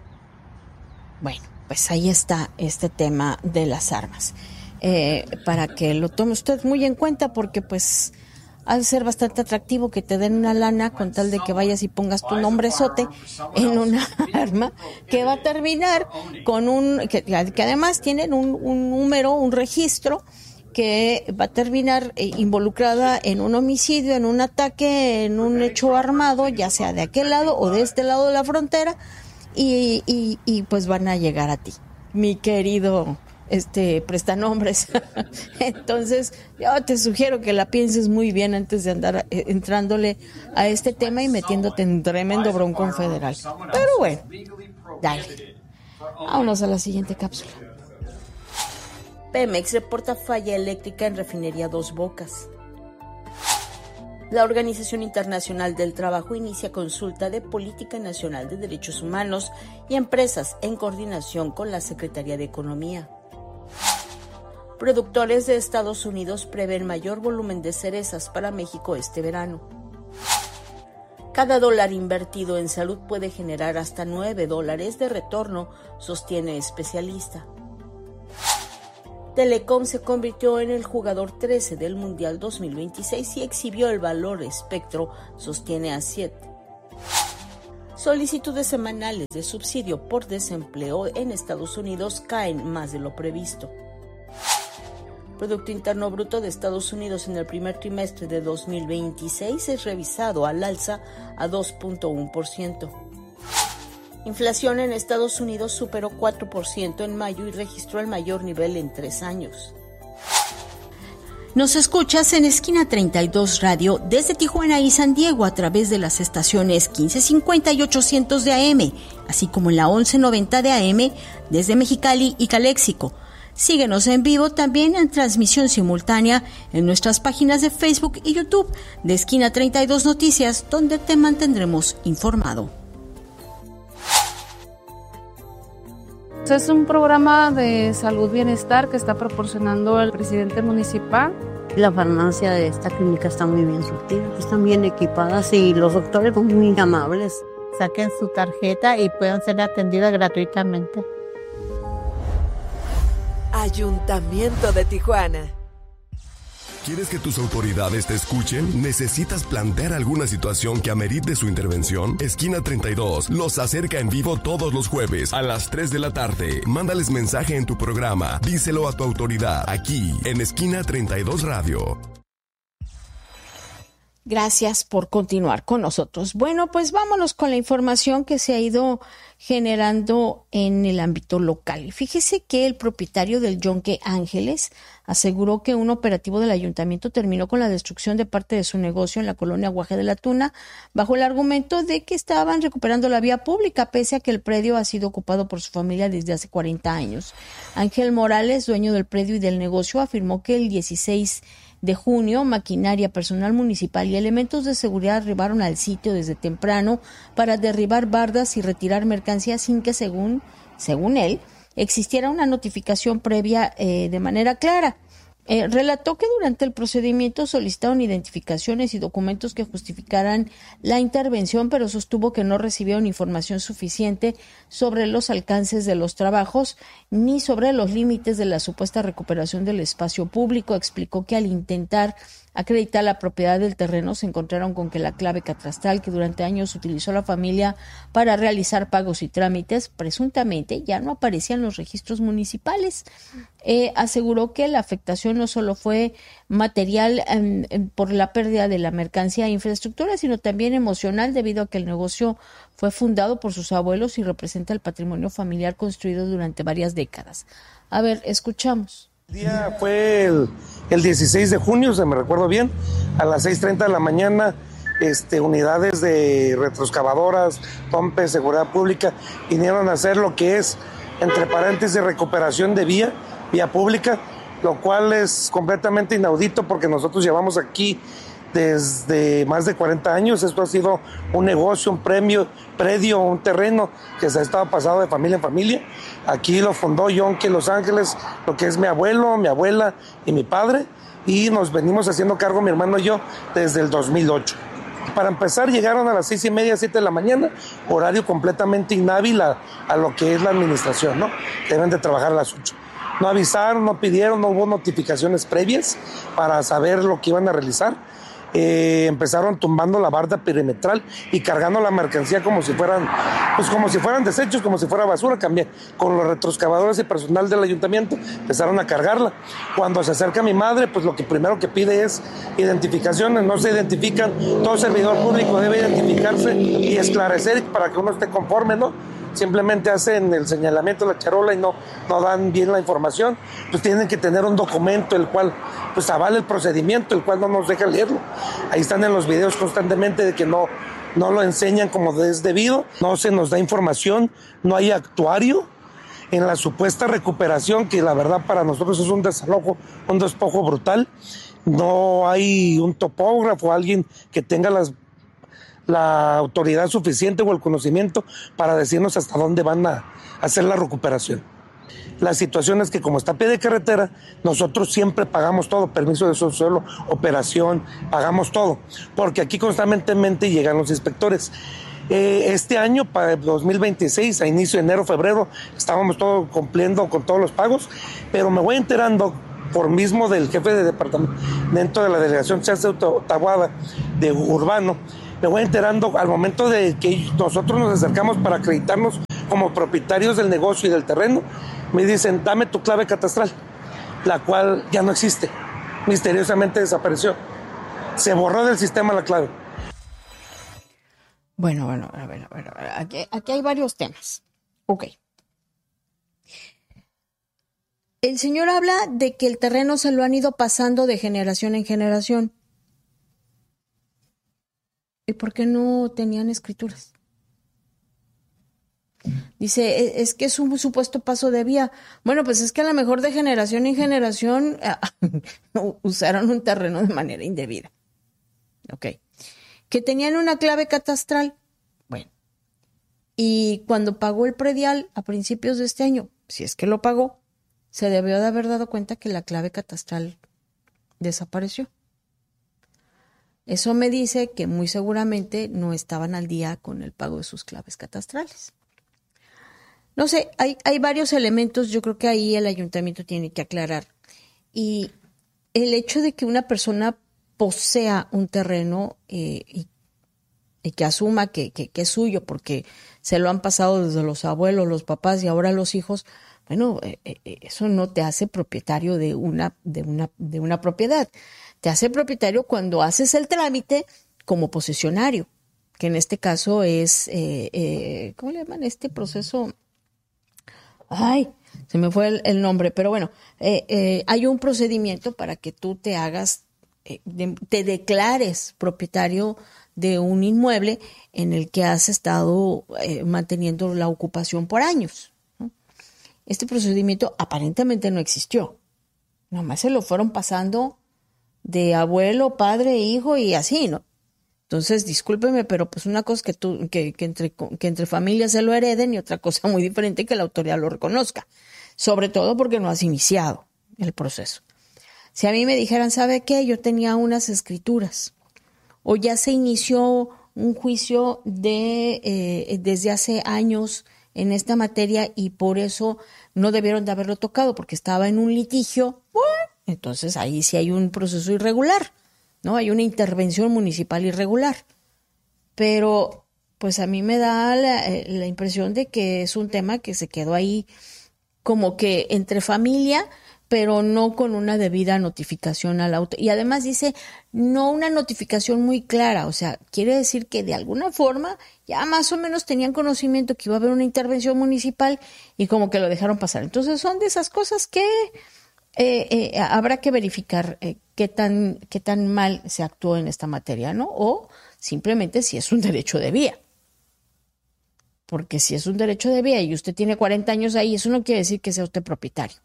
Bueno, pues ahí está este tema de las armas. Eh, para que lo tome usted muy en cuenta, porque pues ha de ser bastante atractivo que te den una lana con tal de que vayas y pongas tu nombrezote en una arma que va a terminar con un, que, que además tienen un, un número, un registro que va a terminar eh, involucrada en un homicidio, en un ataque, en un hecho armado, ya sea de aquel lado o de este lado de la frontera, y, y, y pues van a llegar a ti, mi querido este prestanombres. Entonces yo te sugiero que la pienses muy bien antes de andar eh, entrándole a este tema y metiéndote en tremendo broncón federal. Pero bueno, dale, vámonos a la siguiente cápsula. Pemex reporta falla eléctrica en refinería Dos Bocas. La Organización Internacional del Trabajo inicia consulta de Política Nacional de Derechos Humanos y Empresas en coordinación con la Secretaría de Economía. Productores de Estados Unidos prevén mayor volumen de cerezas para México este verano. Cada dólar invertido en salud puede generar hasta nueve dólares de retorno, sostiene especialista. Telecom se convirtió en el jugador trece del Mundial dos mil veintiséis y exhibió el valor espectro, sostiene A siete. Solicitudes semanales de subsidio por desempleo en Estados Unidos caen más de lo previsto. Producto Interno Bruto de Estados Unidos en el primer trimestre de dos mil veintiséis es revisado al alza a dos punto uno por ciento. Inflación en Estados Unidos superó cuatro por ciento en mayo y registró el mayor nivel en tres años. Nos escuchas en Esquina treinta y dos Radio desde Tijuana y San Diego a través de las estaciones quince cincuenta y ochocientos de A M, así como en la once noventa de A M desde Mexicali y Caléxico. Síguenos en vivo también en transmisión simultánea en nuestras páginas de Facebook y YouTube de Esquina treinta y dos Noticias, donde te mantendremos informado. Es un programa de salud bienestar que está proporcionando el presidente municipal. La farmacia de esta clínica está muy bien surtida, están bien equipadas y los doctores son muy amables. Saquen su tarjeta y puedan ser atendidas gratuitamente. Ayuntamiento de Tijuana. ¿Quieres que tus autoridades te escuchen? ¿Necesitas plantear alguna situación que amerite su intervención? Esquina treinta y dos los acerca en vivo todos los jueves a las tres de la tarde. Mándales mensaje en tu programa. Díselo a tu autoridad aquí en Esquina treinta y dos Radio. Gracias por continuar con nosotros. Bueno, pues vámonos con la información que se ha ido generando en el ámbito local. Fíjese que el propietario del Yonke Ángeles aseguró que un operativo del ayuntamiento terminó con la destrucción de parte de su negocio en la colonia Guaje de la Tuna, bajo el argumento de que estaban recuperando la vía pública, pese a que el predio ha sido ocupado por su familia desde hace cuarenta años. Ángel Morales, dueño del predio y del negocio, afirmó que el dieciséis de junio, maquinaria, personal municipal y elementos de seguridad arribaron al sitio desde temprano para derribar bardas y retirar mercancías sin que, según, según él, existiera una notificación previa eh, de manera clara. Eh, relató que durante el procedimiento solicitaron identificaciones y documentos que justificaran la intervención, pero sostuvo que no recibieron información suficiente sobre los alcances de los trabajos ni sobre los límites de la supuesta recuperación del espacio público. Explicó que al intentar acreditar la propiedad del terreno se encontraron con que la clave catastral que durante años utilizó la familia para realizar pagos y trámites presuntamente ya no aparecía en los registros municipales. Eh, aseguró que la afectación no solo fue material eh, eh, por la pérdida de la mercancía e infraestructura, sino también emocional, debido a que el negocio fue fundado por sus abuelos y representa el patrimonio familiar construido durante varias décadas. A ver, escuchamos. El día fue el, el dieciséis de junio, se me recuerdo bien, a las seis treinta de la mañana, este, unidades de retroexcavadoras, Tompe, Seguridad Pública, vinieron a hacer lo que es, entre paréntesis, recuperación de vía, vía pública, lo cual es completamente inaudito porque nosotros llevamos aquí desde más de cuarenta años. Esto ha sido un negocio, un premio, predio, un terreno que se ha estado pasando de familia en familia. Aquí lo fundó Yonke Los Ángeles, lo que es mi abuelo, mi abuela y mi padre, y nos venimos haciendo cargo mi hermano y yo desde el dos mil ocho. Para empezar, llegaron a las seis y media, siete de la mañana, horario completamente inhábil a, a lo que es la administración, ¿no? Deben de trabajar a las ocho. No avisaron, no pidieron, no hubo notificaciones previas para saber lo que iban a realizar. Eh, empezaron tumbando la barda perimetral y cargando la mercancía como si fueran, pues como si fueran desechos, como si fuera basura. Cambié con los retroexcavadores y personal del ayuntamiento, empezaron a cargarla. Cuando se acerca mi madre, pues lo que primero que pide es identificaciones. No se identifican, todo servidor público debe identificarse y esclarecer para que uno esté conforme, ¿no? Simplemente hacen el señalamiento de la charola y no, no dan bien la información. Pues tienen que tener un documento el cual pues avale el procedimiento, el cual no nos deja leerlo. Ahí están en los videos constantemente de que no, no lo enseñan como es debido, no se nos da información, no hay actuario en la supuesta recuperación, que la verdad para nosotros es un desalojo, un despojo brutal. no hay un topógrafo, alguien que tenga las, la autoridad suficiente o el conocimiento para decirnos hasta dónde van a hacer la recuperación. La situación es que como está a pie de carretera, nosotros siempre pagamos todo, permiso de subsuelo, operación, pagamos todo, porque aquí constantemente llegan los inspectores. Eh, este año, para el dos mil veintiséis, a inicio de enero, febrero, estábamos todos cumpliendo con todos los pagos, pero me voy enterando por mismo del jefe de departamento de la delegación Chance Tahuada de Urbano, me voy enterando al momento de que nosotros nos acercamos para acreditarnos como propietarios del negocio y del terreno, me dicen, dame tu clave catastral, la cual ya no existe, misteriosamente desapareció, se borró del sistema la clave. Bueno, bueno, a ver, a ver, a ver. Aquí, aquí hay varios temas. Ok. El señor habla de que el terreno se lo han ido pasando de generación en generación. ¿Y por qué no tenían escrituras? Dice, es que es un supuesto paso de vía. Bueno, pues es que a lo mejor de generación en generación usaron un terreno de manera indebida. Ok. Que tenían una clave catastral. Bueno. Y cuando pagó el predial a principios de este año, si es que lo pagó, se debió de haber dado cuenta que la clave catastral desapareció. Eso me dice que muy seguramente no estaban al día con el pago de sus claves catastrales. No sé, hay, hay varios elementos, yo creo que ahí el ayuntamiento tiene que aclarar. Y el hecho de que una persona posea un terreno eh, y, y que asuma que, que, que es suyo porque se lo han pasado desde los abuelos, los papás y ahora los hijos, bueno, eh, eh, eso no te hace propietario de una, de una, de una propiedad. Te hace propietario cuando haces el trámite como posesionario, que en este caso es, eh, eh, ¿cómo le llaman este proceso? Ay, se me fue el, el nombre, pero bueno, eh, eh, hay un procedimiento para que tú te hagas, eh, de, te declares propietario de un inmueble en el que has estado eh, manteniendo la ocupación por años, ¿no? Este procedimiento aparentemente no existió, nomás se lo fueron pasando de abuelo, padre, hijo y así, ¿no? Entonces, discúlpeme, pero pues una cosa que tú, que, que entre, que entre familias se lo hereden y otra cosa muy diferente que la autoridad lo reconozca. Sobre todo porque no has iniciado el proceso. Si a mí me dijeran, ¿sabe qué? Yo tenía unas escrituras o ya se inició un juicio de eh, desde hace años en esta materia y por eso no debieron de haberlo tocado porque estaba en un litigio, bueno, entonces ahí sí hay un proceso irregular, ¿no? Hay una intervención municipal irregular. Pero pues a mí me da la, la impresión de que es un tema que se quedó ahí como que entre familia, pero no con una debida notificación al auto. Y además dice, no una notificación muy clara, o sea, quiere decir que de alguna forma ya más o menos tenían conocimiento que iba a haber una intervención municipal y como que lo dejaron pasar. Entonces son de esas cosas que eh, eh, habrá que verificar eh, qué tan, qué tan mal se actuó en esta materia, ¿no? O simplemente si es un derecho de vía. Porque si es un derecho de vía y usted tiene cuarenta años ahí, eso no quiere decir que sea usted propietario.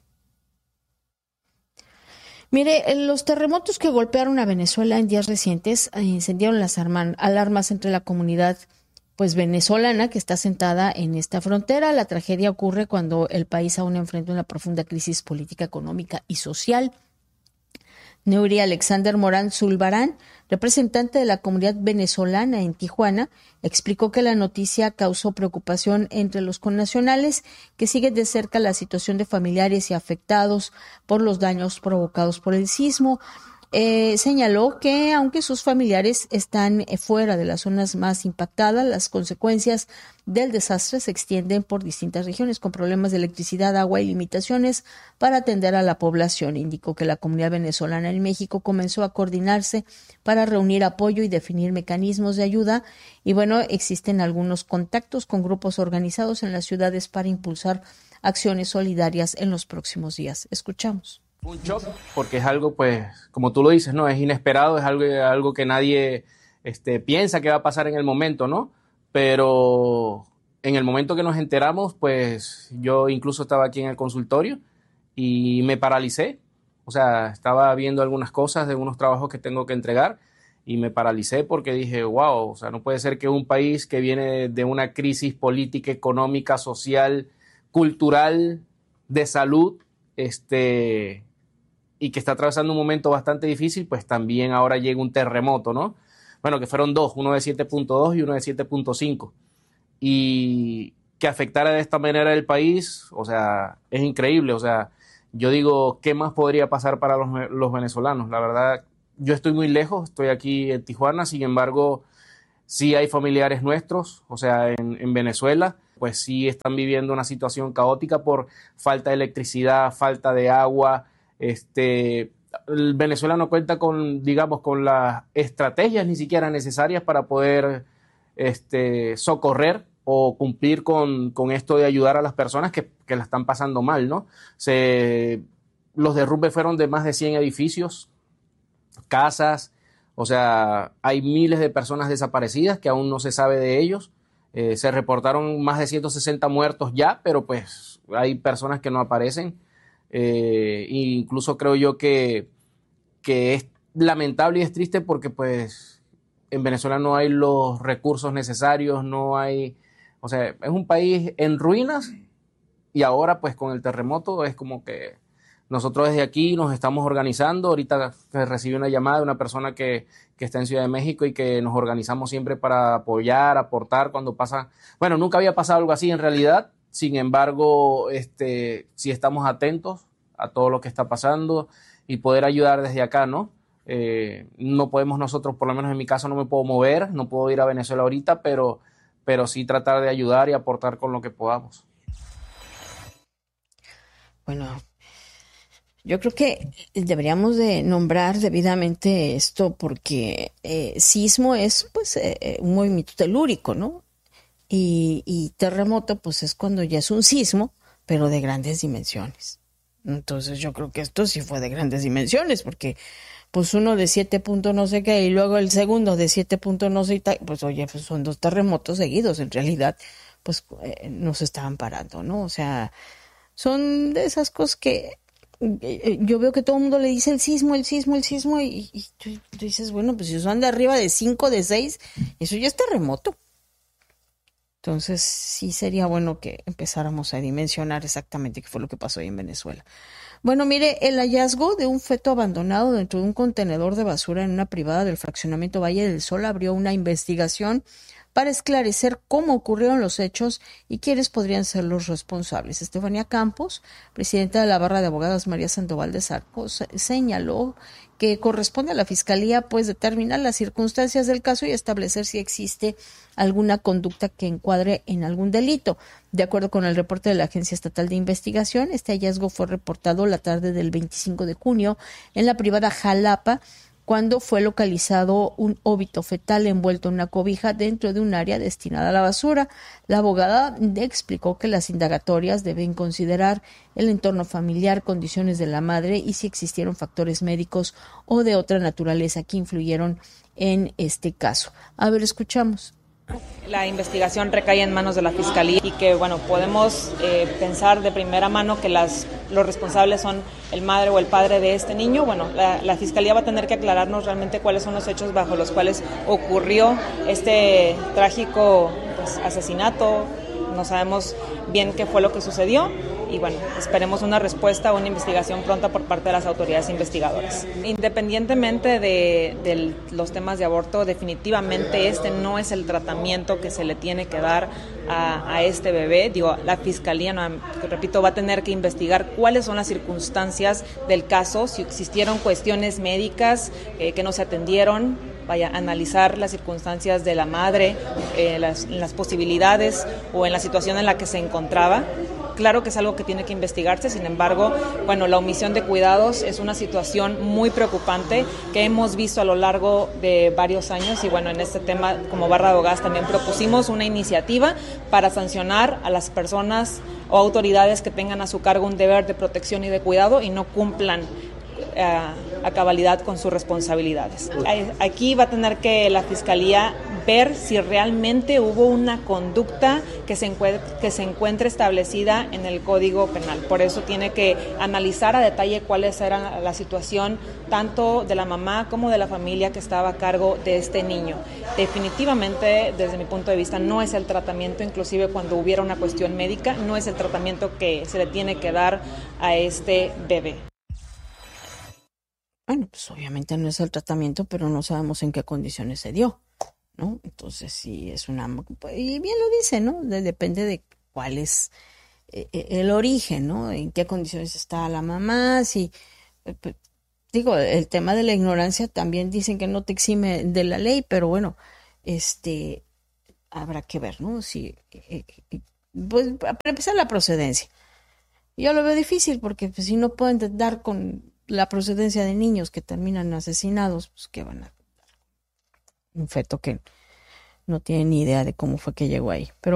Mire, los terremotos que golpearon a Venezuela en días recientes encendieron las alarmas entre la comunidad pues venezolana que está sentada en esta frontera. La tragedia ocurre cuando el país aún enfrenta una profunda crisis política, económica y social. Neuri Alexander Morán Zulbarán, representante de la comunidad venezolana en Tijuana, explicó que la noticia causó preocupación entre los connacionales que siguen de cerca la situación de familiares y afectados por los daños provocados por el sismo. Eh, señaló que aunque sus familiares están fuera de las zonas más impactadas, las consecuencias del desastre se extienden por distintas regiones con problemas de electricidad, agua y limitaciones para atender a la población. Indicó que la comunidad venezolana en México comenzó a coordinarse para reunir apoyo y definir mecanismos de ayuda y bueno, existen algunos contactos con grupos organizados en las ciudades para impulsar acciones solidarias en los próximos días. Escuchamos. Un shock porque es algo, pues, como tú lo dices, ¿no? Es inesperado, es algo, algo que nadie este, piensa que va a pasar en el momento, ¿no? Pero en el momento que nos enteramos, pues, yo incluso estaba aquí en el consultorio y me paralicé O sea, estaba viendo algunas cosas de unos trabajos que tengo que entregar y me paralicé porque dije, wow, o sea, no puede ser que un país que viene de una crisis política, económica, social, cultural, de salud, este, y que está atravesando un momento bastante difícil, pues también ahora llega un terremoto, ¿no? Bueno, que fueron dos, uno de siete punto dos y uno de siete punto cinco. Y que afectara de esta manera el país, o sea, es increíble. O sea, yo digo, ¿qué más podría pasar para los, los venezolanos? La verdad, yo estoy muy lejos, estoy aquí en Tijuana, sin embargo, sí hay familiares nuestros, o sea, en, en Venezuela, pues sí están viviendo una situación caótica por falta de electricidad, falta de agua. Este, el Venezuela no cuenta con, digamos, con las estrategias ni siquiera necesarias para poder este, socorrer o cumplir con, con esto de ayudar a las personas que, que la están pasando mal, ¿no? Se, los derrumbes fueron de más de cien edificios, casas, o sea, hay miles de personas desaparecidas que aún no se sabe de ellos. Eh, se reportaron más de ciento sesenta muertos ya, pero pues hay personas que no aparecen. Eh, e incluso creo yo que, que es lamentable y es triste porque pues en Venezuela no hay los recursos necesarios, no hay... O sea, es un país en ruinas y ahora pues con el terremoto es como que nosotros desde aquí nos estamos organizando. Ahorita recibí una llamada de una persona que, que está en Ciudad de México y que nos organizamos siempre para apoyar, aportar cuando pasa... Bueno, nunca había pasado algo así en realidad, sin embargo, este, sí estamos atentos a todo lo que está pasando y poder ayudar desde acá, ¿no? Eh, no podemos nosotros, por lo menos en mi caso no me puedo mover, no puedo ir a Venezuela ahorita, pero... pero sí tratar de ayudar y aportar con lo que podamos. Bueno, yo creo que deberíamos de nombrar debidamente esto porque eh, sismo es pues eh, un movimiento telúrico, ¿no? Y, y terremoto pues es cuando ya es un sismo, pero de grandes dimensiones. Entonces yo creo que esto sí fue de grandes dimensiones porque pues uno de siete puntos no sé qué y luego el segundo de siete puntos no sé qué, pues oye, pues son dos terremotos seguidos, en realidad pues eh, nos estaban parando, ¿no? O sea, son de esas cosas que eh, yo veo que todo el mundo le dice el sismo, el sismo, el sismo y, y tú, tú dices, bueno, pues si son de arriba de cinco, de seis, eso ya es terremoto. Entonces sí sería bueno que empezáramos a dimensionar exactamente qué fue lo que pasó ahí en Venezuela. Bueno, mire, el hallazgo de un feto abandonado dentro de un contenedor de basura en una privada del fraccionamiento Valle del Sol abrió una investigación para esclarecer cómo ocurrieron los hechos y quiénes podrían ser los responsables. Estefanía Campos, presidenta de la Barra de Abogadas María Sandoval de Zarco, señaló que corresponde a la Fiscalía pues determinar las circunstancias del caso y establecer si existe alguna conducta que encuadre en algún delito. De acuerdo con el reporte de la Agencia Estatal de Investigación, este hallazgo fue reportado la tarde del veinticinco de junio en la privada Jalapa, cuando fue localizado un óbito fetal envuelto en una cobija dentro de un área destinada a la basura. La abogada explicó que las indagatorias deben considerar el entorno familiar, condiciones de la madre y si existieron factores médicos o de otra naturaleza que influyeron en este caso. A ver, escuchamos. La investigación recae en manos de la Fiscalía y que, bueno, podemos eh, pensar de primera mano que las, los responsables son el madre o el padre de este niño. Bueno, la, la Fiscalía va a tener que aclararnos realmente cuáles son los hechos bajo los cuales ocurrió este trágico pues, asesinato. No sabemos bien qué fue lo que sucedió y bueno, esperemos una respuesta o una investigación pronta por parte de las autoridades investigadoras. Independientemente de, de los temas de aborto, definitivamente este no es el tratamiento que se le tiene que dar a, a este bebé. Digo, la Fiscalía, no, repito, va a tener que investigar cuáles son las circunstancias del caso, si existieron cuestiones médicas eh, que no se atendieron, vaya a analizar las circunstancias de la madre, eh, las, las posibilidades o en la situación en la que se encontraba. Claro que es algo que tiene que investigarse, sin embargo, bueno, la omisión de cuidados es una situación muy preocupante que hemos visto a lo largo de varios años y bueno, en este tema como Barra de Abogadas también propusimos una iniciativa para sancionar a las personas o autoridades que tengan a su cargo un deber de protección y de cuidado y no cumplan a, a cabalidad con sus responsabilidades. Aquí va a tener que la Fiscalía ver si realmente hubo una conducta que se, encuentre, que se encuentre establecida en el Código Penal. Por eso tiene que analizar a detalle cuáles eran la situación tanto de la mamá como de la familia que estaba a cargo de este niño. Definitivamente, desde mi punto de vista, no es el tratamiento, inclusive cuando hubiera una cuestión médica, no es el tratamiento que se le tiene que dar a este bebé. Bueno, pues obviamente no es el tratamiento, pero no sabemos en qué condiciones se dio, ¿no? Entonces sí es una... Y bien lo dice, ¿no? De, depende de cuál es eh, el origen, ¿no? En qué condiciones está la mamá, si... Pues, digo, el tema de la ignorancia también dicen que no te exime de la ley, pero bueno, este... habrá que ver, ¿no? Si... Eh, eh, pues para empezar la procedencia. Yo lo veo difícil porque pues, si no pueden dar con la procedencia de niños que terminan asesinados, pues ¿qué van a dar? Un feto que no tiene ni idea de cómo fue que llegó ahí. Pero